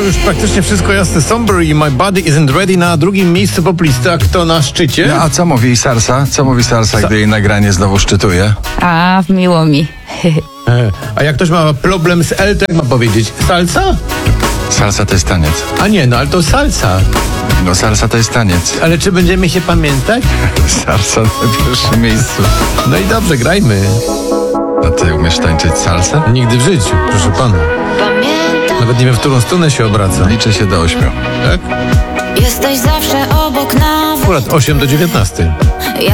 już praktycznie wszystko jasne. Somber i My Body Isn't Ready na drugim miejscu poplisty, a kto na szczycie? No, a co mówi Sarsa? Co mówi Sarsa, gdy jej nagranie znowu szczytuje? A, miło mi. A jak ktoś ma problem z L, to jak ma powiedzieć? Salsa? Salsa to jest taniec. A nie, no ale to salsa. No salsa to jest taniec. Ale czy będziemy się pamiętać? Salsa na pierwszym miejscu. No i dobrze, grajmy. A ty umiesz tańczyć salsę? Nigdy w życiu, proszę pana. Nawet nie wiem, w którą stronę się obraca. Liczę się do 8. Tak? Jesteś zawsze obok nas. Akurat 8 do 19. Ja